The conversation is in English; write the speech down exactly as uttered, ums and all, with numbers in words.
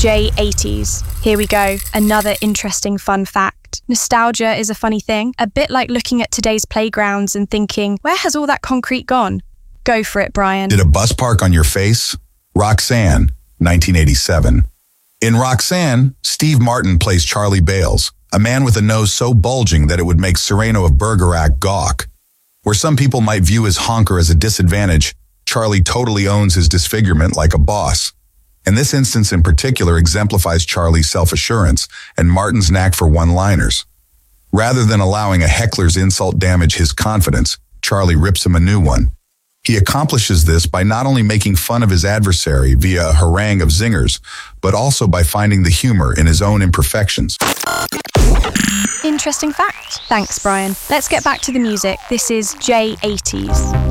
J eighties. Here we go, another interesting fun fact. Nostalgia is a funny thing, a bit like looking at today's playgrounds and thinking, where has all that concrete gone? Go for it, Brian. Did a bus park on your face? Roxanne, nineteen eighty-seven. In Roxanne, Steve Martin plays Charlie Bales, a man with a nose so bulging that it would make Cyrano of Bergerac gawk. Where some people might view his honker as a disadvantage, Charlie totally owns his disfigurement like a boss. And this instance in particular exemplifies Charlie's self-assurance and Martin's knack for one-liners. Rather than allowing a heckler's insult damage his confidence, Charlie rips him a new one. He accomplishes this by not only making fun of his adversary via a harangue of zingers, but also by finding the humor in his own imperfections. Interesting fact. Thanks, Brian. Let's get back to the music. This is J eighties.